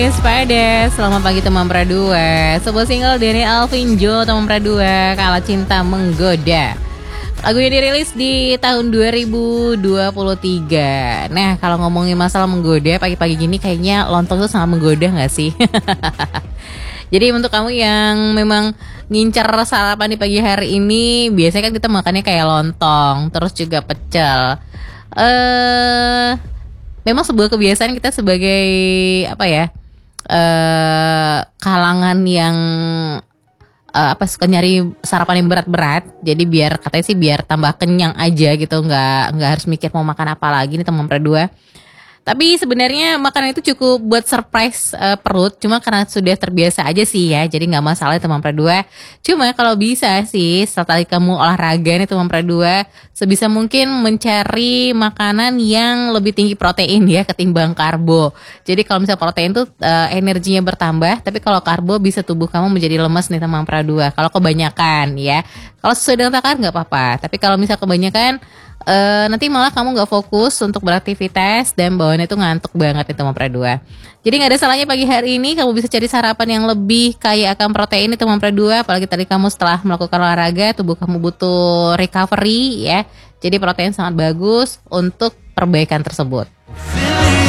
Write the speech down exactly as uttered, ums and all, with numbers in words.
Pada selamat pagi teman Pradua. Sebuah single dari Alvin Jo teman Pradua, Kala Cinta Menggoda. Lagunya dirilis di tahun dua ribu dua puluh tiga. Nah, kalau ngomongin masalah menggoda pagi-pagi gini kayaknya lontong tuh sangat menggoda gak sih? Jadi untuk kamu yang memang ngincer sarapan di pagi hari ini, biasanya kan kita makannya kayak lontong, terus juga pecel. Eh, memang sebuah kebiasaan kita sebagai apa ya? eh kalangan yang eh, apa suka nyari sarapan yang berat-berat, jadi biar katanya sih biar tambah kenyang aja gitu, nggak nggak harus mikir mau makan apa lagi nih teman Pradua. Tapi sebenarnya makanan itu cukup buat surprise eh, perut, cuma karena sudah terbiasa aja sih ya, jadi nggak masalah teman Pradua. Cuma kalau bisa sih setelah kamu olahraga nih teman Pradua, sebisa mungkin mencari makanan yang lebih tinggi protein ya ketimbang karbo. Jadi kalau misalnya protein tuh eh, energinya bertambah, tapi kalau karbo bisa tubuh kamu menjadi lemes nih teman Pradua. Kalau kebanyakan ya, kalau sesuai dengan takaran nggak apa-apa. Tapi kalau misalnya kebanyakan Uh, nanti malah kamu gak fokus untuk beraktivitas dan bawaannya tuh ngantuk banget nih teman Pradua. Jadi gak ada salahnya pagi hari ini kamu bisa cari sarapan yang lebih kaya akan protein nih teman Pradua. Apalagi tadi kamu setelah melakukan olahraga, tubuh kamu butuh recovery ya. Jadi protein sangat bagus untuk perbaikan tersebut.